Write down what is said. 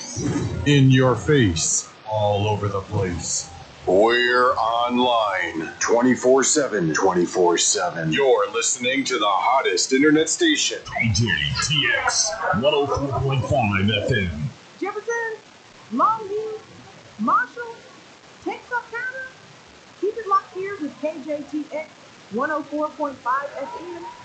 In your face, all over the place. We're online 24/7. 24/7. You're listening to the hottest internet station. KJTX 104.5 FM. Jefferson, Longview, Marshall, Texarkana. Keep it locked here with KJTX 104.5 FM.